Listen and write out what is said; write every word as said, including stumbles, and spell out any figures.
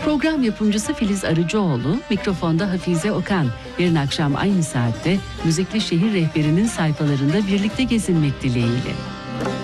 Program yapımcısı Filiz Arıcıoğlu, mikrofonda Hafize Okan. Yarın akşam aynı saatte Müzikli Şehir Rehberi'nin sayfalarında birlikte gezinmek dileğiyle.